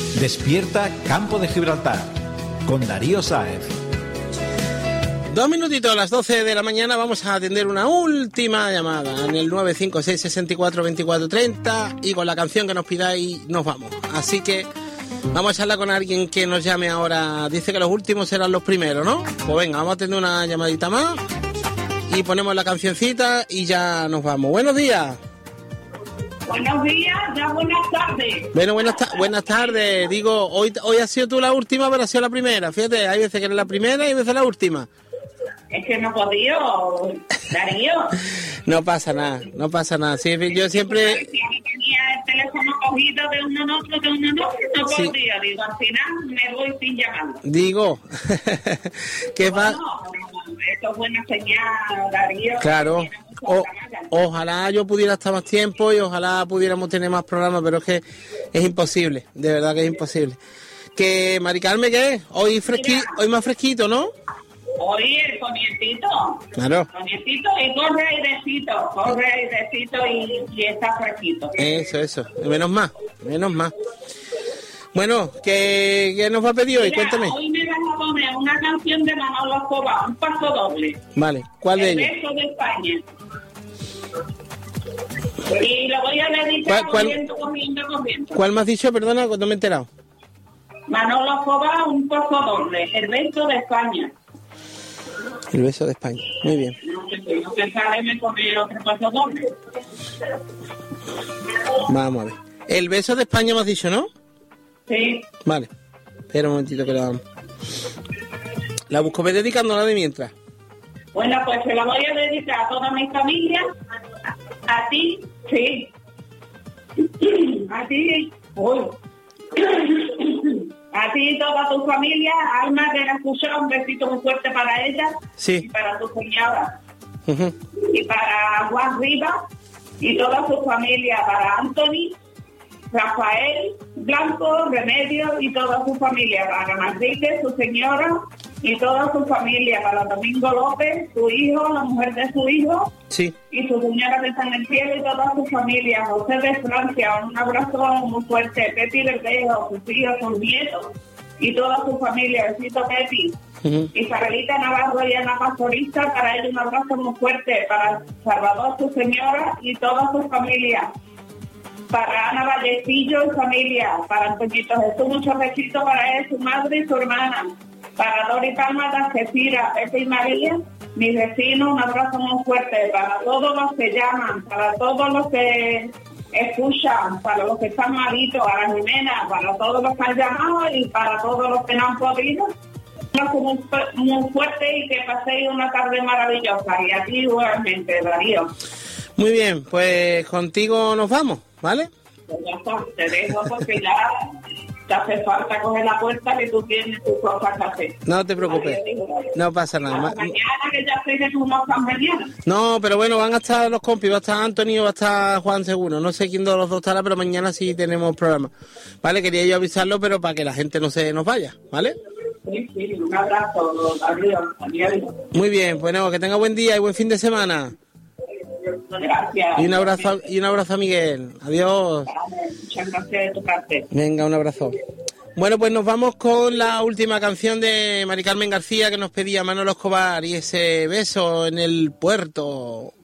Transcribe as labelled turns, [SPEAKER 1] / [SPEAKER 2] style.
[SPEAKER 1] Despierta Campo de Gibraltar con Darío Sáez.
[SPEAKER 2] 2 minutitos a las 12 de la mañana. Vamos a atender una última llamada en el 956 64 24 30 y con la canción que nos pidáis nos vamos. Así que vamos a charlar con alguien que nos llame ahora. Dice que los últimos serán los primeros, ¿no? Pues venga, vamos a atender una llamadita más y ponemos la cancioncita y ya nos vamos. Buenos días.
[SPEAKER 3] Buenos días, ya buenas tardes.
[SPEAKER 2] Bueno, buenas tardes. Digo, hoy has sido tú la última, pero has sido la primera. Fíjate, hay veces que eres la primera y hay veces la última.
[SPEAKER 3] Es que no podía, Darío.
[SPEAKER 2] No pasa nada. Sí, yo siempre...
[SPEAKER 3] Si tenía el teléfono cogido de uno en otro, no
[SPEAKER 2] Sí.
[SPEAKER 3] podía. Digo, al final me voy sin llamada.
[SPEAKER 2] Digo, ¿qué va?
[SPEAKER 3] Esto es buena señal, Darío.
[SPEAKER 2] Claro. Ojalá yo pudiera estar más tiempo y ojalá pudiéramos tener más programas, pero es que es imposible, de verdad que es imposible. Que Mari Carmen, ¿qué? Hoy más fresquito, ¿no?
[SPEAKER 3] Hoy el ponientito.
[SPEAKER 2] Claro.
[SPEAKER 3] Ponientito y corre airecito y está fresquito.
[SPEAKER 2] Eso. Menos más. Bueno, ¿qué nos va a pedir hoy?
[SPEAKER 3] Mira,
[SPEAKER 2] Cuéntame.
[SPEAKER 3] Hoy me vas a poner una canción de Manolo Escobar, un paso doble.
[SPEAKER 2] Vale, ¿cuál de
[SPEAKER 3] El
[SPEAKER 2] ellos?
[SPEAKER 3] beso de España. Y lo voy a dedicar corriendo.
[SPEAKER 2] ¿Cuál me has dicho? Perdona, no me he enterado.
[SPEAKER 3] Manolo Escobar, un paso doble. El beso de España.
[SPEAKER 2] El beso de España. Muy bien.
[SPEAKER 3] No pensaba me poner otro paso doble.
[SPEAKER 2] Vamos a ver. El beso de España me has dicho, ¿no?
[SPEAKER 3] Sí.
[SPEAKER 2] Vale. Espera un momentito que la vamos. La busco, ve dedicándola de mientras.
[SPEAKER 3] Bueno, pues se la voy a dedicar a toda mi familia. A ti, sí. A ti, uy. A ti y toda tu familia, Alma de la escuchado, un besito muy fuerte para ella.
[SPEAKER 2] Sí.
[SPEAKER 3] Y para tu señora.
[SPEAKER 2] Uh-huh.
[SPEAKER 3] Y para Juan Rivas y toda su familia, para Anthony, Rafael, Blanco, Remedio y toda su familia, para Manrique, su señora y toda su familia, para Domingo López, su hijo, la mujer de su hijo,
[SPEAKER 2] sí,
[SPEAKER 3] y su señora que está en el cielo y toda su familia, José de Francia, un abrazo muy fuerte, Pepi Verdejo, sus hijos, sus nietos y toda su familia, besito Pepi.
[SPEAKER 2] uh-huh.
[SPEAKER 3] Isabelita Navarro y Ana Pastorista, para ella un abrazo muy fuerte, para Salvador, su señora y toda su familia. Para Ana Vallecillo y familia, para Antoñito Jesús, muchos besitos para él, su madre y su hermana. Para Dori Palma, Algeciras, Pepe y María, mis vecinos, un abrazo muy fuerte. Para todos los que llaman, para todos los que escuchan, para los que están malitos, a la Jimena, para todos los que han llamado y para todos los que no han podido. Un abrazo muy fuerte y que paséis una tarde maravillosa. Y a ti igualmente, Darío.
[SPEAKER 2] Muy bien, pues contigo nos vamos, ¿vale?
[SPEAKER 3] Pues ya está, te dejo porque ya te hace falta coger la puerta que tú tienes tus cosas que hacer.
[SPEAKER 2] No te preocupes, no pasa nada.
[SPEAKER 3] Mañana que ya sé que tú no estás mañana.
[SPEAKER 2] No, pero bueno, van a estar los compis, va a estar Antonio, va a estar Juan seguro. No sé quién de los dos estará, pero mañana sí tenemos programa. Vale, quería yo avisarlo, pero para que la gente no se nos vaya, ¿vale?
[SPEAKER 3] Sí, un abrazo, adiós.
[SPEAKER 2] Muy bien, bueno, que tenga buen día y buen fin de semana.
[SPEAKER 3] Gracias.
[SPEAKER 2] Y un abrazo a Miguel. Adiós.
[SPEAKER 3] Muchas gracias de tu parte.
[SPEAKER 2] Venga, un abrazo. Bueno, pues nos vamos con la última canción de Mari Carmen García que nos pedía Manolo Escobar y ese beso en el puerto.